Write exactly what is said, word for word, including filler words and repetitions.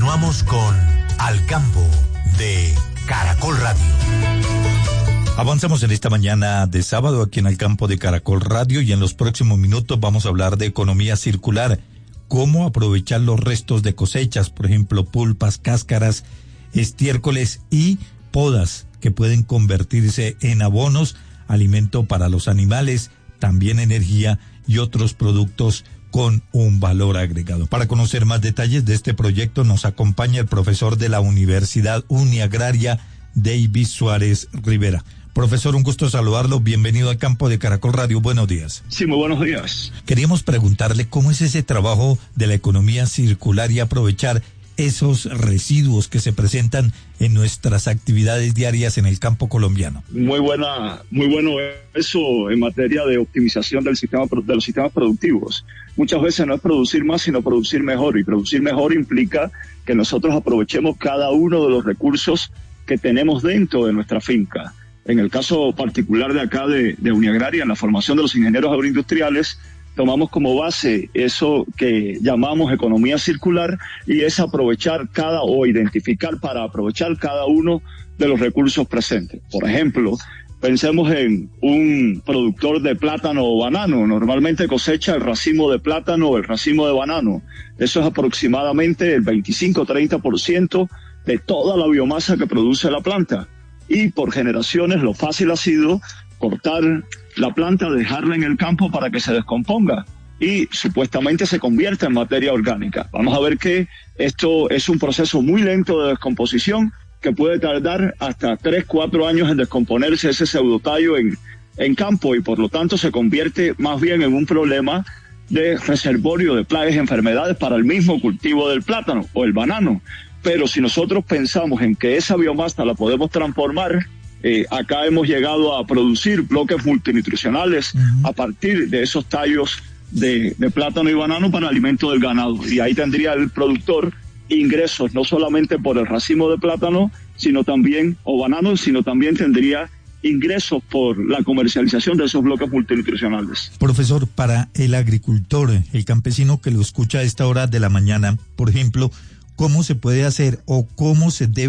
Continuamos con Al Campo de Caracol Radio. Avanzamos en esta mañana de sábado aquí en Al Campo de Caracol Radio y en los próximos minutos vamos a hablar de economía circular. Cómo aprovechar los restos de cosechas, por ejemplo, pulpas, cáscaras, estiércoles y podas que pueden convertirse en abonos, alimento para los animales, también energía y otros productos con un valor agregado. Para conocer más detalles de este proyecto nos acompaña el profesor de la Universidad Uniagraria, David Suárez Rivera. Profesor, un gusto saludarlo. Bienvenido al Campo de Caracol Radio. Buenos días. Sí, muy buenos días. Queríamos preguntarle cómo es ese trabajo de la economía circular y aprovechar esos residuos que se presentan en nuestras actividades diarias en el campo colombiano. Muy buena, muy bueno eso en materia de optimización del sistema, de los sistemas productivos. Muchas veces no es producir más, sino producir mejor, y producir mejor implica que nosotros aprovechemos cada uno de los recursos que tenemos dentro de nuestra finca. En el caso particular de acá de, de Uniagraria, en la formación de los ingenieros agroindustriales, tomamos como base eso que llamamos economía circular, y es aprovechar cada o identificar para aprovechar cada uno de los recursos presentes. Por ejemplo, pensemos en un productor de plátano o banano. Normalmente cosecha el racimo de plátano o el racimo de banano. Eso es aproximadamente el veinticinco a treinta por ciento de toda la biomasa que produce la planta. Y por generaciones lo fácil ha sido cortar la planta, dejarla en el campo para que se descomponga y supuestamente se convierta en materia orgánica. Vamos a ver que esto es un proceso muy lento de descomposición que puede tardar hasta tres, cuatro años en descomponerse ese pseudotallo en, en campo, y por lo tanto se convierte más bien en un problema de reservorio de plagas y enfermedades para el mismo cultivo del plátano o el banano. Pero si nosotros pensamos en que esa biomasa la podemos transformar, eh, acá hemos llegado a producir bloques multinutricionales uh-huh. a partir de esos tallos de, de plátano y banano para alimento del ganado. Y ahí tendría el productor ingresos no solamente por el racimo de plátano, sino también, o banano, sino también tendría ingresos por la comercialización de esos bloques multinutricionales. Profesor, para el agricultor, el campesino que lo escucha a esta hora de la mañana, por ejemplo, ¿cómo se puede hacer o cómo se debe